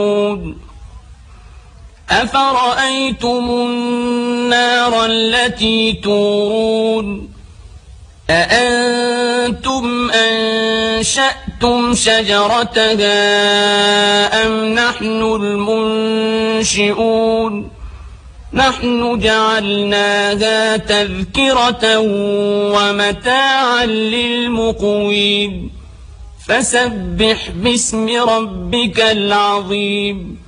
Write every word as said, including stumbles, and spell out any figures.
أفرأيتم النار التي تورون أأنتم أنشأتم شجرتها أم نحن المنشئون نحن جعلناها تذكرة ومتاعا للمقوين فسبح باسم ربك العظيم